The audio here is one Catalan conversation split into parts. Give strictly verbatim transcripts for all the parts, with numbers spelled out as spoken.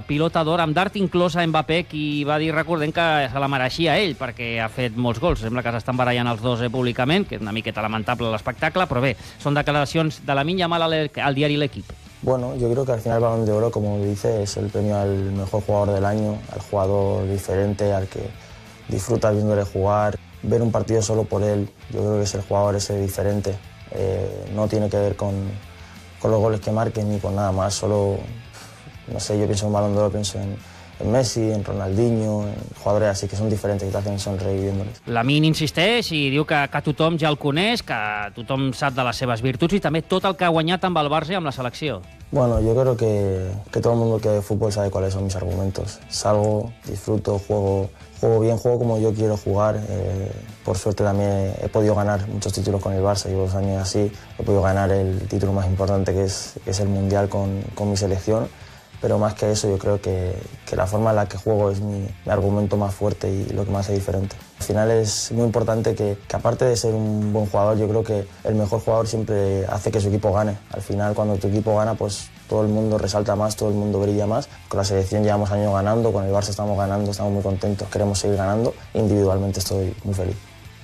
pilota d'or, amb d'art inclòs a Mbappé, qui va dir, recordem, que se la mereixia ell, perquè ha fet molts gols. Sembla que s'estan barallant els dos eh, públicament, que és una miqueta lamentable l'espectacle, però bé, són declaracions de Lamine Yamal al, al diari L'Equip. Bueno, yo creo que al final el Balón de Oro, como dice, es el premio al mejor jugador del año, al jugador diferente, al que disfruta viéndole jugar, ver un partido solo por él. Yo creo que es el jugador ese diferente. Eh, no tiene que ver con, con los goles que marquen ni con nada más, solo, no sé, yo pienso en un Balón de Oro, pienso en, en Messi, en Ronaldinho, en jugadores así que son diferentes, que te hacen sonreír viéndoles. Lamine insisteix i diu que, que tothom ja el coneix, que tothom sap de les seves virtuts i també tot el que ha guanyat amb el Barça i amb la selecció. Bueno, yo creo que, que todo el mundo que ve fútbol sabe cuáles son mis argumentos. Salgo, disfruto, juego, juego bien, juego como yo quiero jugar. Eh, por suerte también he podido ganar muchos títulos con el Barça, llevo dos años así. He podido ganar el título más importante, que es, que es el Mundial con, con mi selección. Pero más que eso, yo creo que, que la forma en la que juego es mi, mi argumento más fuerte y lo que me hace diferente. Al final es muy importante que, que, aparte de ser un buen jugador, yo creo que el mejor jugador siempre hace que su equipo gane. Al final, cuando tu equipo gana, pues todo el mundo resalta más, todo el mundo brilla más. Con la selección llevamos años ganando, con el Barça estamos ganando, estamos muy contentos, queremos seguir ganando. Individualmente estoy muy feliz.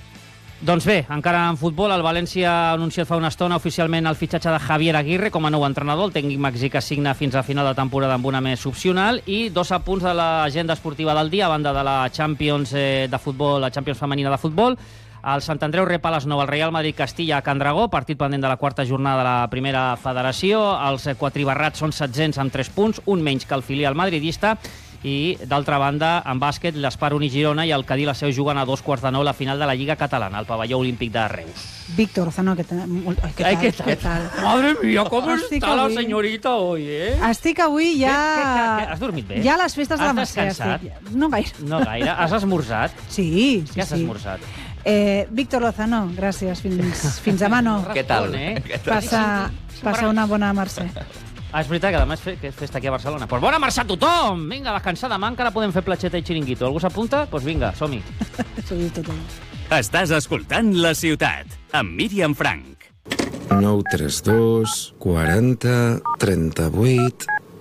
Doncs bé, encara en futbol, el València ha anunciat fa una estona oficialment el fitxatge de Javier Aguirre com a nou entrenador. El tècnic mexicà signa fins a final de temporada amb una més opcional. I dos apunts de l'agenda esportiva del dia, a banda de la Champions de futbol, la Champions femenina de futbol. El Sant Andreu rep a les nou el Real Madrid-Castilla a Can Dragó, partit pendent de la quarta jornada de la primera federació. Els quatribarrats són setzents amb tres punts, un menys que el filial madridista. I, d'altra banda, en bàsquet, l'Espar Uni Girona i el Cadí la Seu juguen a dos quarts de nou la final de la Lliga Catalana, al pavelló olímpic de Reus. Víctor Lozano, ¿qué tal? Ay, ¿qué, Ay, tal? ¿qué tal? ¿Qué tal? Madre mía, com Estic està la avui- senyorita hoy, eh? Estic avui ja... Què, què, què? Has dormit bé? Ja a les festes de la Has Mercè. descansat? Estic. No gaire. No gaire. Has esmorzat? Sí, sí, Què has sí. esmorzat? Eh, Víctor Lozano, gràcies. Fins, fins demà, no. Què tal? Eh? Passa, passa una bona Mercè. Ah, és veritat que demà és fe- que és festa aquí a Barcelona. Pues bona marxa a tothom! Vinga, a descansar demà, encara podem fer platxeta i xiringuito. Algú s'apunta? Doncs pues vinga, som-hi. Sí, tothom. Estàs escoltant La Ciutat, amb Míriam Frank. nou tres dos, quaranta, trenta-vuit...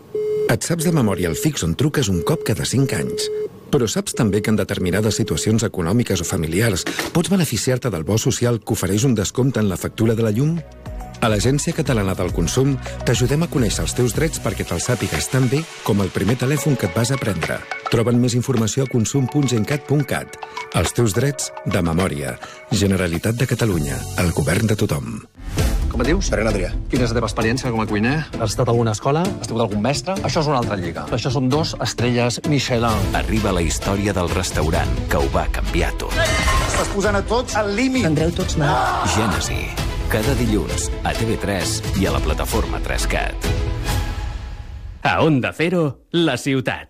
Et saps de memòria el fix on truques un cop cada cinc anys. Però saps també que en determinades situacions econòmiques o familiars pots beneficiar-te del bo social que ofereix un descompte en la factura de la llum? A l'Agència Catalana del Consum t'ajudem a conèixer els teus drets perquè te'ls sàpigues tan bé com el primer telèfon que et vas a prendre. Troba'n més informació a consum punt gencat punt cat. Els teus drets de memòria. Generalitat de Catalunya. El govern de tothom. Com et dius? Ferran Adrià. Quina és la teva experiència com a cuiner? Has estat a alguna escola? Has tingut algun mestre? Això és una altra lliga. Això són dos estrelles Michelin. Arriba la història del restaurant que ho va canviar tot. Estàs posant a tots al límit. Andreu tots mal. Gènesi. Cada dilluns a T V tres i a la plataforma tres cat. A Onda Cero, La Ciutat.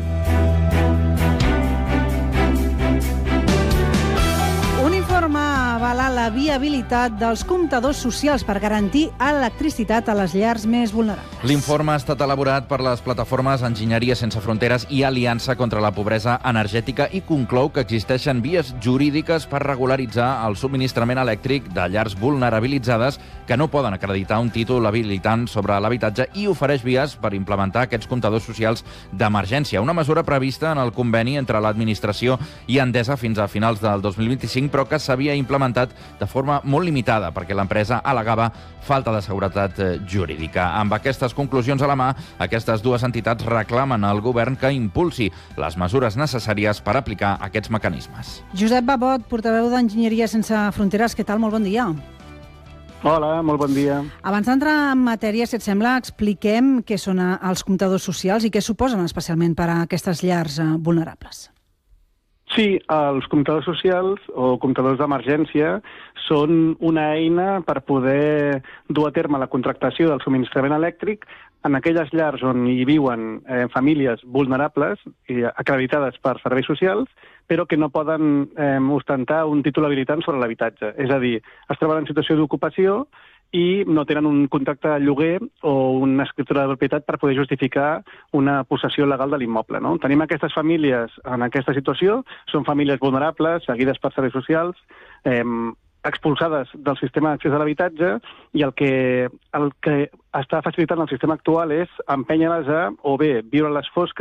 Un informe avala la viabilitat dels comptadors socials per garantir electricitat a les llars més vulnerables. L'informe ha estat elaborat per les plataformes Enginyeria Sense Fronteres i Aliança contra la Pobresa Energètica i conclou que existeixen vies jurídiques per regularitzar el subministrament elèctric de llars vulnerabilitzades que no poden acreditar un títol habilitant sobre l'habitatge i ofereix vies per implementar aquests comptadors socials d'emergència. Una mesura prevista en el conveni entre l'administració i Endesa fins a finals del dos mil vint-i-cinc, però que s'havia implementat de forma molt limitada perquè l'empresa al·legava falta de seguretat jurídica. Amb aquestes conclusions a la mà, aquestes dues entitats reclamen al govern que impulsi les mesures necessàries per aplicar aquests mecanismes. Josep Babot, portaveu d'Enginyeria Sense Fronteres, què tal? Molt bon dia. Hola, molt bon dia. Abans d'entrar en matèria, si et sembla, expliquem què són els comptadors socials i què suposen especialment per a aquestes llars vulnerables. Sí, els comptadors socials o comptadors d'emergència són una eina per poder dur a terme la contractació del subministrament elèctric en aquelles llars on hi viuen eh, famílies vulnerables i acreditades per serveis socials, però que no poden eh, ostentar un títol habilitant sobre l'habitatge. És a dir, es troben en situació d'ocupació i no tenen un contracte de lloguer o una escriptura de propietat per poder justificar una possessió legal de l'immoble. No? Tenim aquestes famílies en aquesta situació, són famílies vulnerables, seguides per serveis socials, eh, expulsades del sistema d'accés a l'habitatge, i el que, el que està facilitant el sistema actual és empènyer-les a o bé viure a les fosques